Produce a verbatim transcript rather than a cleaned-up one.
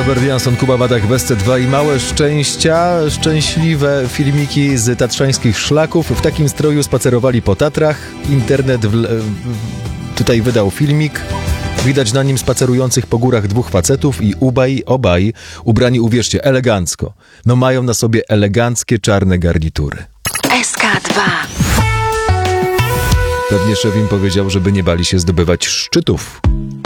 Robert Janson, Kuba Badach, B S C dwa i małe szczęścia, szczęśliwe filmiki z tatrzańskich szlaków. W takim stroju spacerowali po Tatrach. Internet w, tutaj wydał filmik. Widać na nim spacerujących po górach dwóch facetów i ubaj, obaj ubrani, uwierzcie, elegancko. No mają na sobie eleganckie czarne garnitury. S K dwa. Pewnie szef im powiedział, żeby nie bali się zdobywać szczytów.